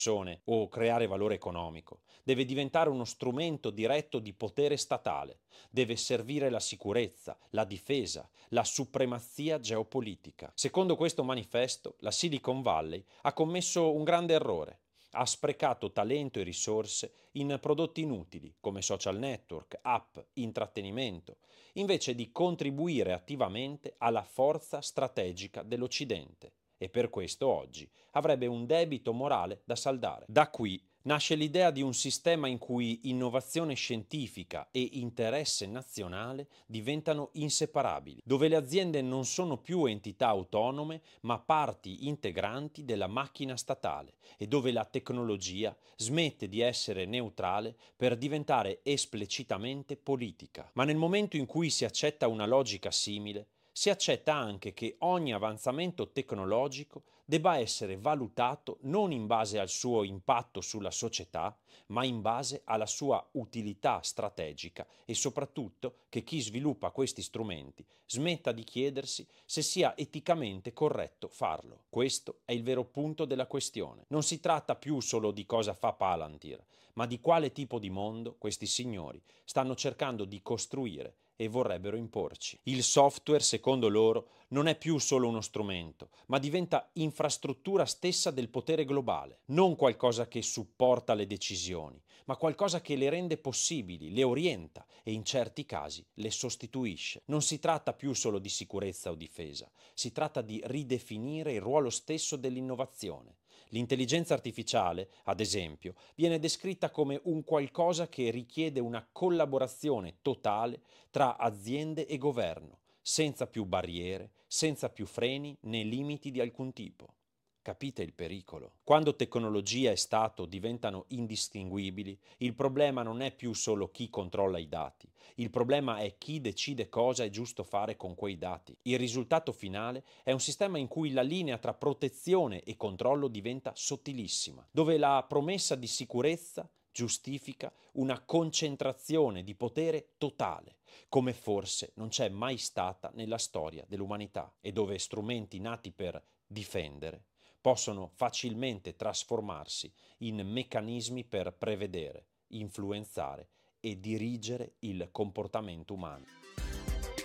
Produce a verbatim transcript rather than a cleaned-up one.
persone o creare valore economico. Deve diventare uno strumento diretto di potere statale. Deve servire la sicurezza, la difesa, la supremazia geopolitica. Secondo questo manifesto, la Silicon Valley ha commesso un grande errore. Ha sprecato talento e risorse in prodotti inutili come social network, app, intrattenimento, invece di contribuire attivamente alla forza strategica dell'Occidente. E per questo oggi avrebbe un debito morale da saldare. Da qui nasce l'idea di un sistema in cui innovazione scientifica e interesse nazionale diventano inseparabili, dove le aziende non sono più entità autonome, ma parti integranti della macchina statale e dove la tecnologia smette di essere neutrale per diventare esplicitamente politica. Ma nel momento in cui si accetta una logica simile, si accetta anche che ogni avanzamento tecnologico debba essere valutato non in base al suo impatto sulla società, ma in base alla sua utilità strategica e soprattutto che chi sviluppa questi strumenti smetta di chiedersi se sia eticamente corretto farlo. Questo è il vero punto della questione. Non si tratta più solo di cosa fa Palantir, ma di quale tipo di mondo questi signori stanno cercando di costruire e vorrebbero imporci. Il software, secondo loro, non è più solo uno strumento, ma diventa infrastruttura stessa del potere globale, non qualcosa che supporta le decisioni, ma qualcosa che le rende possibili, le orienta e in certi casi le sostituisce. Non si tratta più solo di sicurezza o difesa, si tratta di ridefinire il ruolo stesso dell'innovazione. L'intelligenza artificiale, ad esempio, viene descritta come un qualcosa che richiede una collaborazione totale tra aziende e governo, senza più barriere, senza più freni né limiti di alcun tipo. Capite il pericolo? Quando tecnologia e Stato diventano indistinguibili, il problema non è più solo chi controlla i dati, il problema è chi decide cosa è giusto fare con quei dati. Il risultato finale è un sistema in cui la linea tra protezione e controllo diventa sottilissima, dove la promessa di sicurezza giustifica una concentrazione di potere totale, come forse non c'è mai stata nella storia dell'umanità, e dove strumenti nati per difendere possono facilmente trasformarsi in meccanismi per prevedere, influenzare e dirigere il comportamento umano.